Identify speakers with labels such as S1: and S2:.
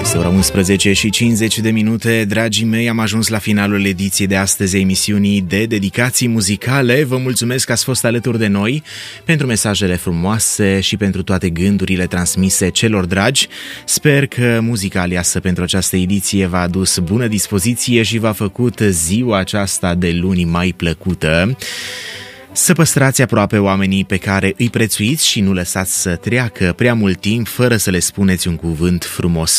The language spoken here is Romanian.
S1: Este ora 11:50, dragii mei, am ajuns la finalul ediției de astăzi a emisiunii de dedicații muzicale. Vă mulțumesc că ați fost alături de noi pentru mesajele frumoase și pentru toate gândurile transmise celor dragi. Sper că muzica aleasă pentru această ediție v-a adus bună dispoziție și v-a făcut ziua aceasta de luni mai plăcută. Să păstrați aproape oamenii pe care îi prețuiți și nu lăsați să treacă prea mult timp fără să le spuneți un cuvânt frumos.